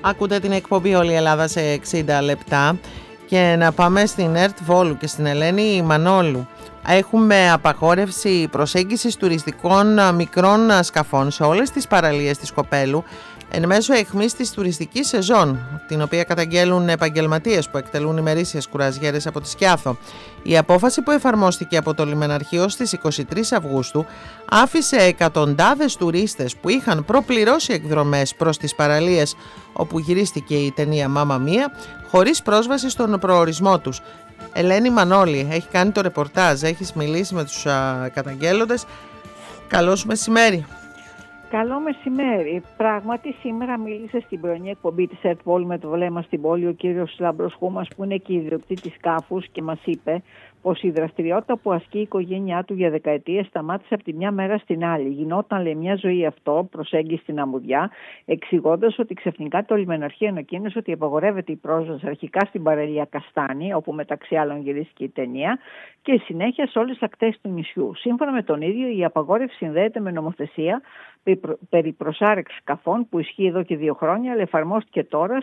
Ακούτε την εκπομπή «Όλη η Ελλάδα σε 60 λεπτά» και να πάμε στην ΕΡΤ Βόλου και στην Ελένη Μανόλου. Έχουμε απαγόρευση προσέγγισης τουριστικών μικρών σκαφών σε όλες τις παραλίες της Κοπέλου εν μέσω αιχμής της τουριστικής σεζόν, την οποία καταγγέλουν επαγγελματίες που εκτελούν ημερήσιες κουραζιέρες από τη Σκιάθο. Η απόφαση που εφαρμόστηκε από το λιμεναρχείο στις 23 Αυγούστου άφησε εκατοντάδες τουρίστες που είχαν προπληρώσει εκδρομές προς τις παραλίες όπου γυρίστηκε η ταινία Μάμα Μία χωρίς πρόσβαση στον προορισμό τους. Ελένη Μανόλη έχει κάνει το ρεπορτάζ, έχεις μιλήσει με τους καταγγέλλοντες. Καλώς μεσημέρι. Καλό μεσημέρι. Πράγματι, σήμερα μίλησε στην πρωινή εκπομπή της ΕΡΤ Βόλου με το βλέμμα στην πόλη ο κύριος Λάμπρος Χούμας, που είναι και ιδιοκτήτης σκάφους, και μας είπε πως η δραστηριότητα που ασκεί η οικογένειά του για δεκαετίες σταμάτησε από τη μια μέρα στην άλλη. Γινόταν, λέει, μια ζωή αυτό, προσέγγιση στην αμμουδιά, εξηγώντας ότι ξαφνικά το λιμεναρχείο ανακοίνωσε ότι απαγορεύεται η πρόσβαση αρχικά στην παραλία Καστάνη, όπου μεταξύ άλλων γυρίστηκε η ταινία, και συνέχεια σε όλες τις ακτές του νησιού. Σύμφωνα με τον ίδιο, η απαγόρευση συνδέεται με νομοθεσία περί προσάρεξης σκαφών που ισχύει εδώ και 2 χρόνια, αλλά εφαρμόστηκε τώρα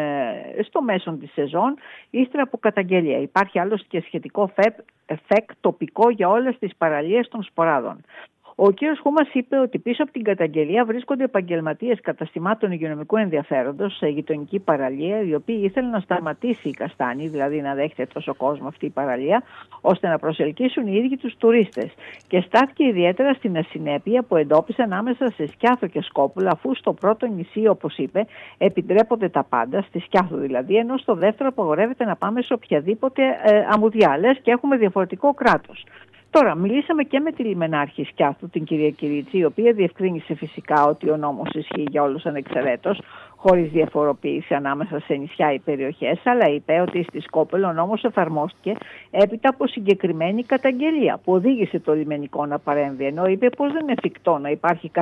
στο μέσον της σεζόν, ύστερα από καταγγελία. Υπάρχει άλλωστε και σχετικό ΦΕΚ τοπικό για όλες τις παραλίες των Σποράδων. Ο κ. Χούμας είπε ότι πίσω από την καταγγελία βρίσκονται επαγγελματίες καταστημάτων υγειονομικού ενδιαφέροντος σε γειτονική παραλία, οι οποίοι ήθελαν να σταματήσει η Καστάνη, δηλαδή να δέχεται τόσο κόσμο αυτή η παραλία, ώστε να προσελκύσουν οι ίδιοι τους τουρίστες. Και στάθηκε ιδιαίτερα στην ασυνέπεια που εντόπισαν ανάμεσα σε Σκιάθο και Σκόπουλα, αφού στο πρώτο νησί, όπως είπε, επιτρέπονται τα πάντα, στη Σκιάθο δηλαδή, ενώ στο δεύτερο απαγορεύεται να πάμε σε οποιαδήποτε αμμουδιά. Λες και έχουμε διαφορετικό κράτος. Τώρα, μιλήσαμε και με τη λιμενάρχη Σκιάθου, την κυρία Κυρίτσι, η οποία διευκρίνησε φυσικά ότι ο νόμος ισχύει για όλους ανεξαιρέτως, χωρίς διαφοροποίηση ανάμεσα σε νησιά ή περιοχές, αλλά είπε ότι στη Σκόπελο ο νόμος εφαρμόστηκε έπειτα από συγκεκριμένη καταγγελία που οδήγησε το λιμενικό να παρέμβει, ενώ είπε πως δεν είναι εφικτό να υπάρχει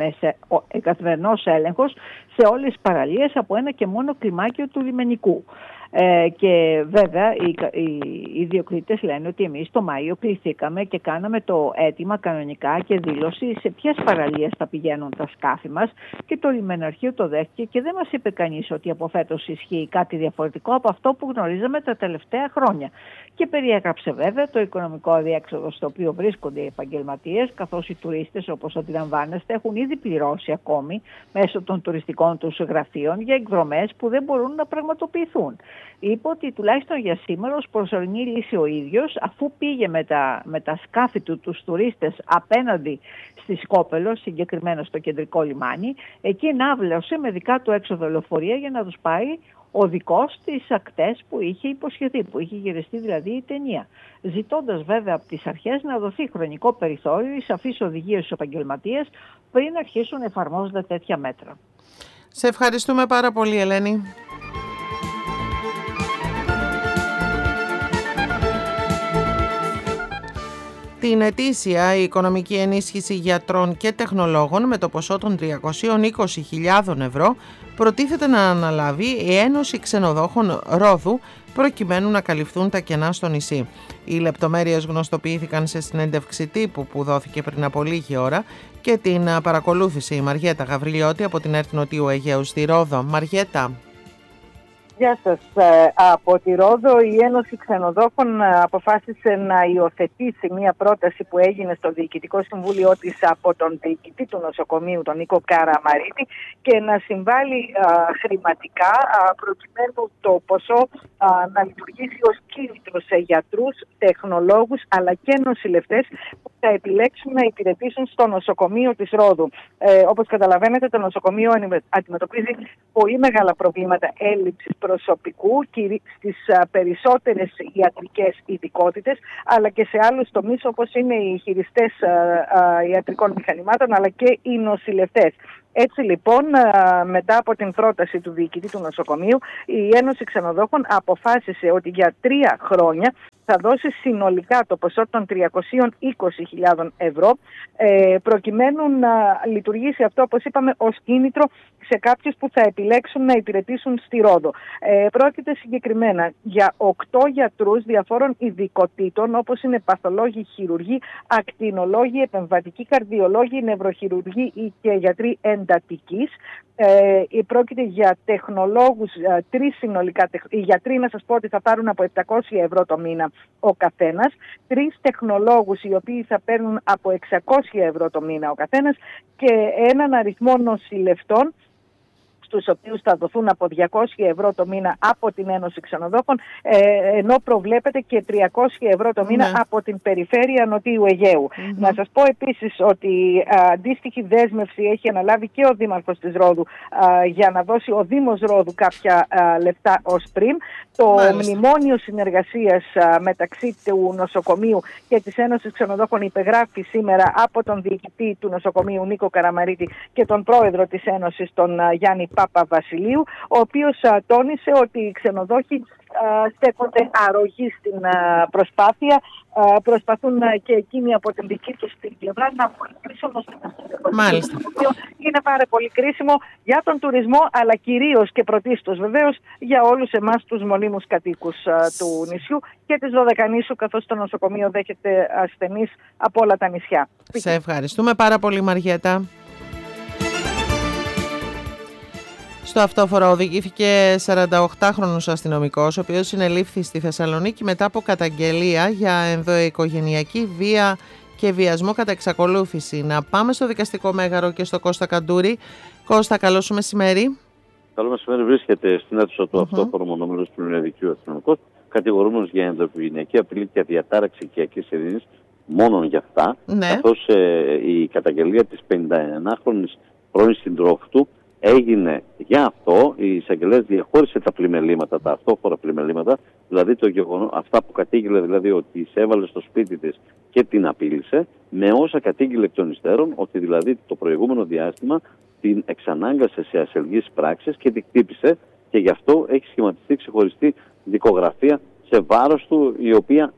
καθημερινός έλεγχος σε όλες τις παραλίες από ένα και μόνο κλιμάκιο του λιμενικού. Και βέβαια οι ιδιοκτήτες λένε ότι εμείς το Μάιο κληθήκαμε και κάναμε το αίτημα κανονικά και δήλωση σε ποιες παραλίες θα πηγαίνουν τα σκάφη μας, και το λιμεναρχείο το δέχτηκε και δεν μας είπε κανείς ότι από φέτος ισχύει κάτι διαφορετικό από αυτό που γνωρίζαμε τα τελευταία χρόνια. Και περιέγραψε βέβαια το οικονομικό αδιέξοδο στο οποίο βρίσκονται οι επαγγελματίες, καθώς οι τουρίστες, όπως αντιλαμβάνεστε, έχουν ήδη πληρώσει ακόμη μέσω των τουριστικών τους γραφείων για εκδρομές που δεν μπορούν να πραγματοποιηθούν. Είπε ότι τουλάχιστον για σήμερα ως προσωρινή λύση ο ίδιος, αφού πήγε με τα σκάφη του τους τουρίστες απέναντι στη Σκόπελο, συγκεκριμένα στο κεντρικό λιμάνι, εκεί ναύλωσε με δικά του έξοδο λεωφορεία για να τους πάει οδικός στις ακτές που είχε υποσχεθεί, που είχε γυριστεί δηλαδή η ταινία. Ζητώντας βέβαια από τις αρχές να δοθεί χρονικό περιθώριο ή σαφείς οδηγίες στους επαγγελματίες πριν αρχίσουν να εφαρμόζονται τέτοια μέτρα. Σε ευχαριστούμε πάρα πολύ, Ελένη. Την ετήσια οικονομική ενίσχυση γιατρών και τεχνολόγων με το ποσό των 320.000 ευρώ προτίθεται να αναλάβει η Ένωση Ξενοδόχων Ρόδου, προκειμένου να καλυφθούν τα κενά στο νησί. Οι λεπτομέρειες γνωστοποιήθηκαν σε συνέντευξη τύπου που δόθηκε πριν από λίγη ώρα και την παρακολούθησε η Μαριέτα Γαβριλιώτη από την ΕΡΤ Νοτιού Αιγαίου στη Ρόδο. Μαριέτα. Γεια σας. Από τη Ρόδο η Ένωση Ξενοδόχων αποφάσισε να υιοθετήσει μια πρόταση που έγινε στο Διοικητικό Συμβούλιο της από τον διοικητή του νοσοκομείου, τον Νίκο Καραμαρίτη, και να συμβάλλει χρηματικά προκειμένου το ποσό να λειτουργήσει ως κίνητρο σε γιατρούς, τεχνολόγους αλλά και νοσηλευτές που θα επιλέξουν να υπηρετήσουν στο νοσοκομείο της Ρόδου. Όπως καταλαβαίνετε, το νοσοκομείο αντιμετωπίζει πολύ μεγάλα προβλήματα έλλειψης προσωπικού στις περισσότερες ιατρικές ειδικότητες, αλλά και σε άλλους τομείς όπως είναι οι χειριστές ιατρικών μηχανημάτων αλλά και οι νοσηλευτές. Έτσι λοιπόν, μετά από την πρόταση του διοικητή του νοσοκομείου, η Ένωση Ξενοδόχων αποφάσισε ότι για 3 χρόνια θα δώσει συνολικά το ποσό των 320.000 ευρώ, προκειμένου να λειτουργήσει αυτό, όπως είπαμε, ως κίνητρο σε κάποιους που θα επιλέξουν να υπηρετήσουν στη Ρόδο. Πρόκειται συγκεκριμένα για 8 γιατρούς διαφόρων ειδικοτήτων, όπως είναι παθολόγοι, χειρουργοί, ακτινολόγοι, επεμβατικοί καρδιολόγοι, νευροχειρουργοί και γιατροί εντατικής. Πρόκειται για τεχνολόγους, 3 συνολικά. Οι γιατροί, να σας πω ότι θα πάρουν από 700 ευρώ το μήνα ο καθένας, 3 τεχνολόγους οι οποίοι θα παίρνουν από 600 ευρώ το μήνα ο καθένας και έναν αριθμό νοσηλευτών, στους οποίους θα δοθούν από 200 ευρώ το μήνα από την Ένωση Ξενοδόχων, ενώ προβλέπεται και 300 ευρώ το μήνα από την Περιφέρεια Νοτιού Αιγαίου. Να σας πω επίσης ότι αντίστοιχη δέσμευση έχει αναλάβει και ο Δήμαρχος της Ρόδου για να δώσει ο Δήμος Ρόδου κάποια λεφτά ως πριν. Το μνημόνιο συνεργασίας μεταξύ του νοσοκομείου και της Ένωσης Ξενοδόχων υπεγράφει σήμερα από τον διοικητή του νοσοκομείου Νίκο Καραμαρίτη και τον πρόεδρο της Ένωσης, τον Γιάννη Παπαβασιλείου, ο οποίος τόνισε ότι οι ξενοδόχοι στέκονται αρρωγοί στην προσπάθεια, προσπαθούν και εκείνοι από την δική τους την πλευρά να βοηθήσουν ώστε Μάλιστα. είναι πάρα πολύ κρίσιμο για τον τουρισμό, αλλά κυρίως και πρωτίστως βεβαίως για όλους εμάς τους μονίμους κατοίκους του νησιού και της Δωδεκανήσου, καθώς το νοσοκομείο δέχεται ασθενείς από όλα τα νησιά. Σε ευχαριστούμε πάρα πολύ, Μαριέτα. Στο αυτόφορο οδηγήθηκε 48χρονος αστυνομικός, ο οποίος συνελήφθη στη Θεσσαλονίκη μετά από καταγγελία για ενδοοικογενειακή βία και βιασμό κατά εξακολούθηση. Να πάμε στο δικαστικό μέγαρο και στο Κώστα Καντούρη. Κώστα, καλό σου μεσημέρι. Καλό μεσημέρι. Βρίσκεται στην αίθουσα του αυτόφορο μονομέλος του Ελληνικού αστυνομικού, κατηγορούμενος για ενδοοικογενειακή απειλή και διατάραξη οικιακής ειρήνης, μόνον για αυτά, καθώς η καταγγελία της 51χρονης πρώην συντρόφου του έγινε για αυτό. Η εισαγγελέας διαχώρισε τα πλημελήματα, τα αυτόφορα πλημελήματα, δηλαδή αυτά που κατήγγειλε, δηλαδή ότι εισέβαλε στο σπίτι της και την απείλησε, με όσα κατήγγειλε εκ των υστέρων, ότι δηλαδή το προηγούμενο διάστημα την εξανάγκασε σε ασελγείς πράξεις και την χτύπησε, και γι' αυτό έχει σχηματιστεί ξεχωριστή δικογραφία σε βάρος του, η οποία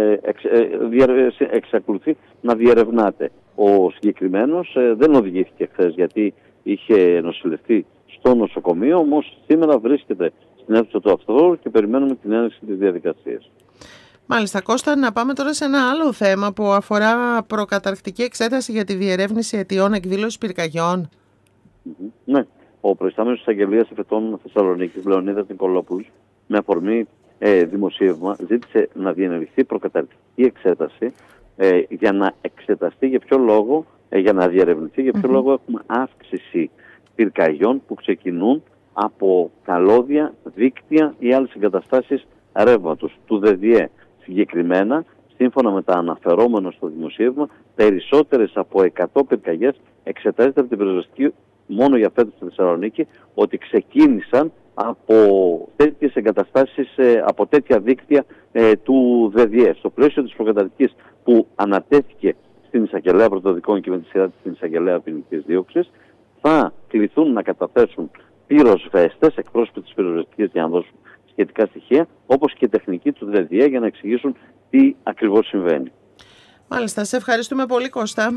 εξακολουθεί να διερευνάται. Ο συγκεκριμένος δεν οδηγήθηκε χθες γιατί είχε νοσηλευτεί στο νοσοκομείο, όμως σήμερα βρίσκεται στην αίθουσα του αυτοφόρου και περιμένουμε την έναρξη της διαδικασίας. Μάλιστα, Κώστα, να πάμε τώρα σε ένα άλλο θέμα που αφορά προκαταρκτική εξέταση για τη διερεύνηση αιτιών εκδήλωσης πυρκαγιών. Ναι, ο προϊστάμενος της Αγγελίας Εφετών Θεσσαλονίκης, Λεωνίδας Νικολόπουλος, με αφορμή δημοσίευμα, ζήτησε να διενεργηθεί προκαταρκτική εξέταση για να εξεταστεί για ποιο λόγο, για να διερευνηθεί για ποιο λόγο έχουμε αύξηση πυρκαγιών που ξεκινούν από καλώδια, δίκτυα ή άλλες εγκαταστάσεις ρεύματος του ΔΔΕ. Συγκεκριμένα, σύμφωνα με τα αναφερόμενα στο δημοσίευμα, περισσότερες από 100 πυρκαγιές εξετάζεται από την πυροσβεστική μόνο για φέτος στη Θεσσαλονίκη, ότι ξεκίνησαν από τέτοιες εγκαταστάσεις, από τέτοια δίκτυα του ΔΔΕ. Στο πλαίσιο της προκαταρκτικής που ανατέθηκε στην Εισαγγελέα Πρωτοδικών και με τη σειρά της στην Εισαγγελέα Ποινικής Δίωξης, θα κληθούν να καταθέσουν πυροσβέστες, εκπρόσωποι της πυροσβεστικής, για να δώσουν σχετικά στοιχεία, όπως και τεχνικοί του ΔΔΕ για να εξηγήσουν τι ακριβώς συμβαίνει. Μάλιστα, σε ευχαριστούμε πολύ, Κώστα.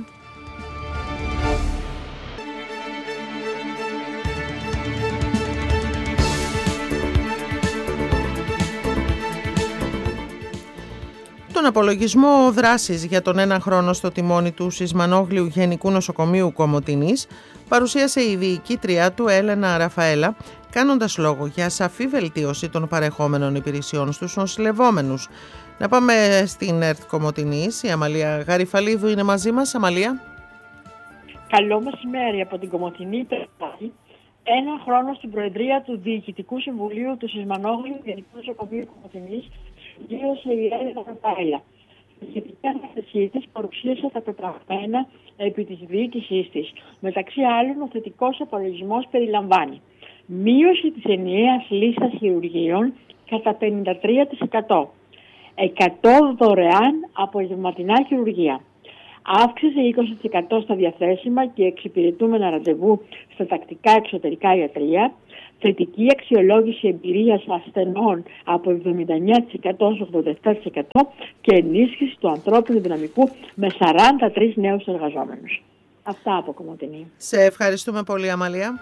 Τον απολογισμό δράσης για τον ένα χρόνο στο τιμόνι του Σισμανόγλιου Γενικού Νοσοκομείου Κομοτηνής παρουσίασε η διοικήτρια του Έλενα Ραφαέλα, κάνοντας λόγο για σαφή βελτίωση των παρεχόμενων υπηρεσιών στους νοσηλευόμενους. Να πάμε στην ΕΡΤ Κομοτηνής. Η Αμαλία Γαριφαλίδου είναι μαζί μας. Αμαλία. Καλό μεσημέρι από την Κομοτηνή. Ένα χρόνο στην Προεδρία του Διοικητικού Συμβουλίου του Σισμανόγλιου Γενικού Νοσοκομείου Κομοτηνής γύρωσε η Έλενα Ραφαέλα. Η σχετική ανακοίνωσή της παρουσίασε τα πεπραγμένα επί της διοίκησής της. Μεταξύ άλλων, ο θετικός απολογισμός περιλαμβάνει μείωση της ενιαίας λίστας χειρουργείων κατά 53%, 100 δωρεάν απογευματινά χειρουργία, αύξηση 20% στα διαθέσιμα και εξυπηρετούμενα ραντεβού στα τακτικά εξωτερικά ιατρεία, θετική αξιολόγηση εμπειρίας ασθενών από 79% έως 87% και ενίσχυση του ανθρώπινου δυναμικού με 43 νέους εργαζόμενους. Αυτά από Κομοτηνή. Σε ευχαριστούμε πολύ, Αμαλία.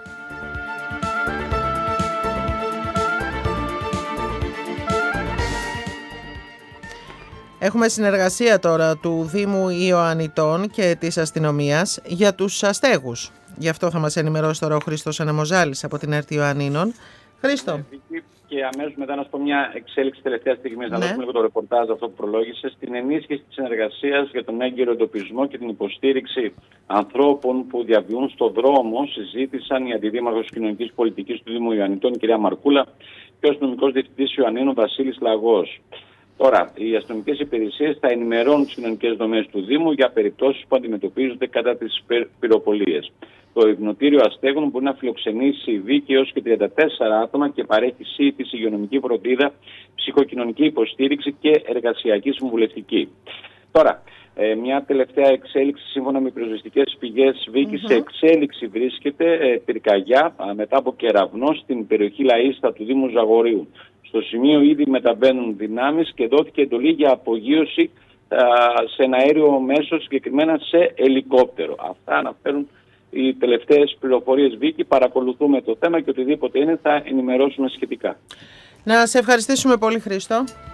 Έχουμε συνεργασία τώρα του Δήμου Ιωαννιτών και της αστυνομίας για τους αστέγους. Γι' αυτό θα μας ενημερώσει τώρα ο Χρήστος Ανεμοζάλης από την ΕΡΤ Ιωαννίνων. Χρήστο. Και αμέσως μετά να σου πω μια εξέλιξη τελευταία στιγμή, να δώσουμε λίγο το ρεπορτάζ αυτό που προλόγησε, στην ενίσχυση της συνεργασίας για τον έγκαιρο εντοπισμό και την υποστήριξη ανθρώπων που διαβιούν στον δρόμο. Συζήτησαν η Αντιδήμαρχος Κοινωνικής Πολιτικής του Δήμου Ιωαννιτών, η κυρία Μαρκούλα, και ο αστυνομικός διευθυντής Ιωαννίνων, Βασίλης Λαγός. Τώρα, οι αστυνομικές υπηρεσίες θα ενημερώνουν τις κοινωνικές δομές του Δήμου για περιπτώσεις που αντιμετωπίζονται κατά τις πυροπολίες. Το υπνοτήριο αστέγων μπορεί να φιλοξενήσει 2 έως και 34 άτομα και παρέχει σύντηση, υγειονομική φροντίδα, ψυχοκοινωνική υποστήριξη και εργασιακή συμβουλευτική. Τώρα, μια τελευταία εξέλιξη σύμφωνα με πυροσβεστικές πηγές Βίκη, σε εξέλιξη βρίσκεται πυρκαγιά μετά από κεραυνό στην περιοχή Λαΐστα του Δήμου Ζαγορείου. Στο σημείο ήδη μεταβαίνουν δυνάμεις και δόθηκε εντολή για απογείωση σε ένα αέριο μέσο, συγκεκριμένα σε ελικόπτερο. Αυτά αναφέρουν οι τελευταίες πληροφορίες, Βίκη. Παρακολουθούμε το θέμα και οτιδήποτε είναι θα ενημερώσουμε σχετικά. Να σε ευχαριστήσουμε πολύ, Χρήστο.